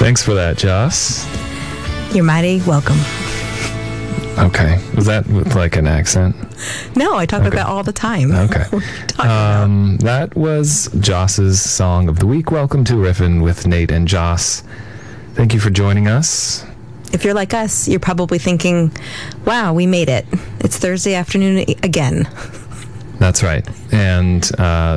Thanks for that, Joss. You're mighty welcome. Okay. Was that with like an accent? No, I talk about that all the time. Okay. That was Joss's Song of the Week. Welcome to Riffin' with Nate and Joss. Thank you for joining us. If you're like us, you're probably thinking, wow, we made it. It's Thursday afternoon again. That's right. And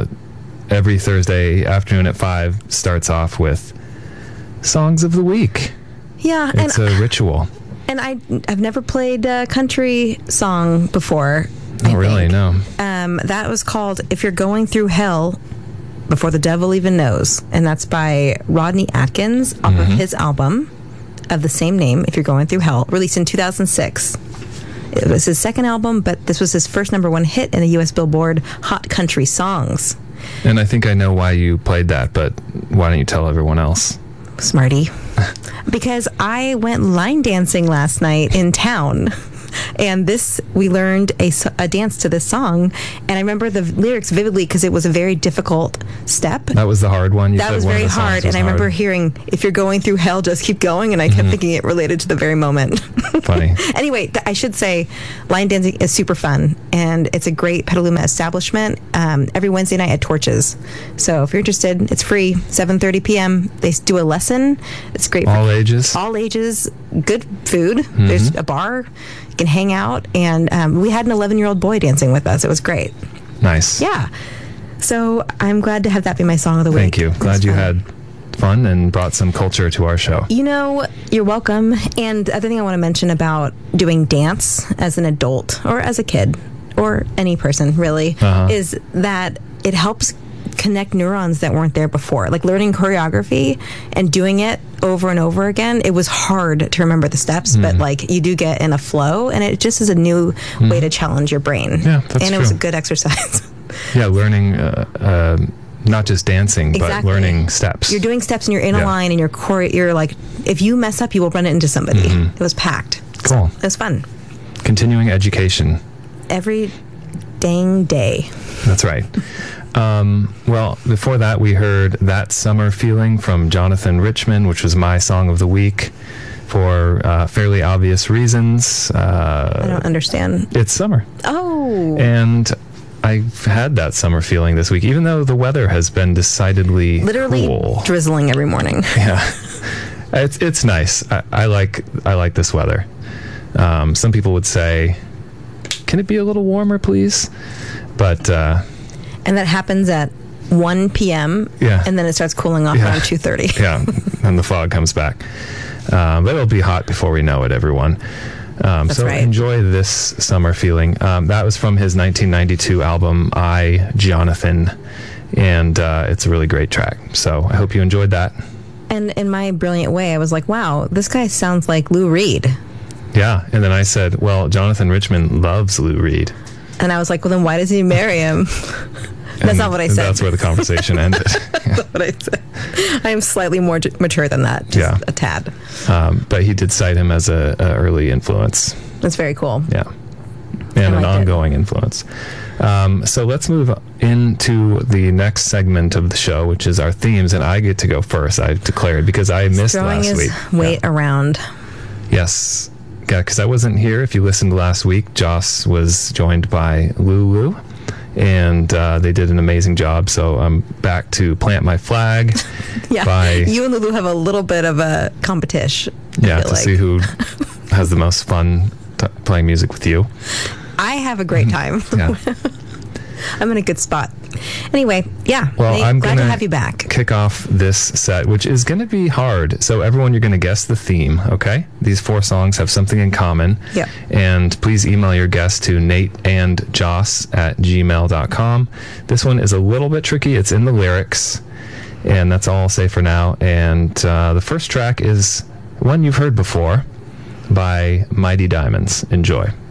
every Thursday afternoon at 5 starts off with Songs of the Week. Yeah. It's a ritual. And I've never played a country song before. Oh, really? No. That was called If You're Going Through Hell Before the Devil Even Knows. And that's by Rodney Atkins off of his album of the same name, If You're Going Through Hell, released in 2006. It was his second album, but this was his first #1 hit in the U.S. Billboard Hot Country Songs. And I think I know why you played that, but why don't you tell everyone else? Smarty. Because I went line dancing last night in town. And we learned a dance to this song. And I remember the lyrics vividly because it was a very difficult step. That was the hard one? That was very hard. And I remember hearing, if you're going through hell, just keep going. And I kept thinking it related to the very moment. Funny. Anyway, I should say line dancing is super fun. And it's a great Petaluma establishment every Wednesday night at Torches. So if you're interested, it's free, 7:30 p.m. They do a lesson. It's great. All ages? All ages. Good food. There's a bar. You can hang out. And we had an 11-year-old boy dancing with us. It was great. Nice. Yeah. So I'm glad to have that be my song of the week. Thank you. Glad you had fun and brought some culture to our show. You know, you're welcome. And the other thing I want to mention about doing dance as an adult or as a kid or any person really is that it helps connect neurons that weren't there before. Like learning choreography and doing it over and over again, it was hard to remember the steps, but like you do get in a flow, and it just is a new way to challenge your brain. Yeah, that's and true. It was a good exercise. Yeah, learning not just dancing, but learning steps. You're doing steps and you're in a line, and you're like, if you mess up, you will run it into somebody. It was packed. Cool. It was fun. Continuing education. Every dang day. That's right. Well, before that, we heard That Summer Feeling from Jonathan Richman, which was my song of the week for fairly obvious reasons. I don't understand. It's summer. Oh. And I've had that summer feeling this week, even though the weather has been decidedly literally cool. Drizzling every morning. Yeah. It's nice. I like this weather. Some people would say, can it be a little warmer, please? But and that happens at 1 p.m. Yeah. And then it starts cooling off around 2:30. Yeah, and the fog comes back. But it'll be hot before we know it, everyone. So right. Enjoy this summer feeling. That was from his 1992 album, I, Jonathan. And it's a really great track. So I hope you enjoyed that. And in my brilliant way, I was like, wow, this guy sounds like Lou Reed. Yeah. And then I said, well, Jonathan Richman loves Lou Reed. And I was like, well, then why does he marry him? That's not what I said. That's where the conversation ended. That's what I said. I am slightly more mature than that, just a tad. But he did cite him as a early influence. That's very cool. Yeah. And an ongoing influence. So let's move into the next segment of the show, which is our themes. And I get to go first, I've declared, because I missed last week. Throwing his weight around. Yes. Yeah, because I wasn't here. If you listened last week, Joss was joined by Lulu. And they did an amazing job. So I'm back to plant my flag. Yeah, you and Lulu have a little bit of a competition. Yeah, to see who has the most fun playing music with you. I have a great time. Yeah. I'm in a good spot. Anyway, yeah. Well, I'm glad to have you back. Kick off this set, which is going to be hard. So everyone, you're going to guess the theme, okay? These 4 songs have something in common. Yeah. And please email your guess to nateandjoss@gmail.com. This one is a little bit tricky. It's in the lyrics. And that's all I'll say for now. And the first track is one you've heard before by Mighty Diamonds. Enjoy.